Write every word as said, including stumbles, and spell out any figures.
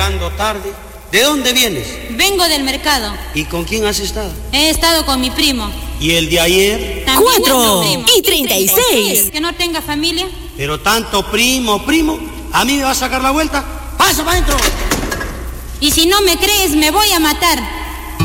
llegando tarde. ¿De dónde vienes? Vengo del mercado. ¿Y con quién has estado? He estado con mi primo. ¿Y el de ayer? También Cuatro primo. y treinta y seis. ¿Que no tenga familia? Pero tanto primo, primo, ¿a mí me va a sacar la vuelta? ¡Pasa para adentro! Y si no me crees, me voy a matar.